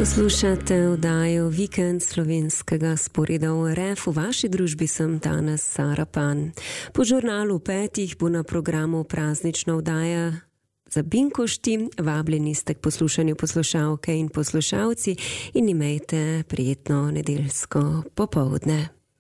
Poslušate oddajo Vikend slovenskega sporeda ORF. V vaši družbi sem danes Sara Pan. Po žurnalu 5 bo na programu praznična oddaja za Binkošti. Vabljeni ste k poslušanju poslušalke in poslušalci in imejte prijetno nedeljsko popoldne.